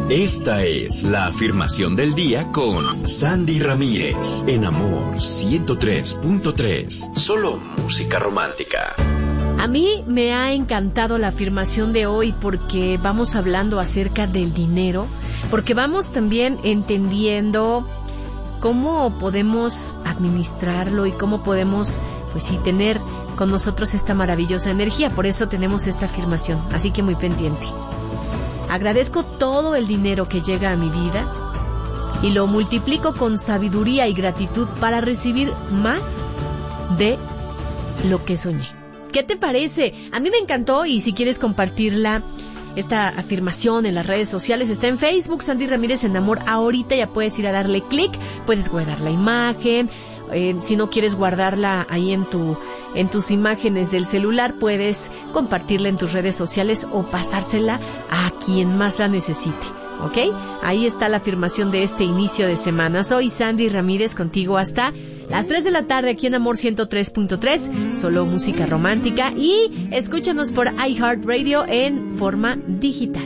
Esta es la afirmación del día con Sandy Ramírez en Amor 103.3. Solo música romántica. A mí me ha encantado la afirmación de hoy porque vamos hablando acerca del dinero, porque vamos también entendiendo cómo podemos administrarlo y cómo podemos, pues sí, tener con nosotros esta maravillosa energía. Por eso tenemos esta afirmación, así que muy pendiente. Agradezco todo el dinero que llega a mi vida y lo multiplico con sabiduría y gratitud para recibir más de lo que soñé. ¿Qué te parece? A mí me encantó y si quieres compartirla, esta afirmación en las redes sociales, está en Facebook, Sandy Ramírez en Amor. Ahorita ya puedes ir a darle clic, puedes guardar la imagen. Si no quieres guardarla ahí en tus imágenes del celular, puedes compartirla en tus redes sociales o pasársela a quien más la necesite, ¿ok? Ahí está la afirmación de este inicio de semana. Soy Sandy Ramírez, contigo hasta las 3 de la tarde aquí en Amor 103.3, solo música romántica, y escúchanos por iHeartRadio en forma digital.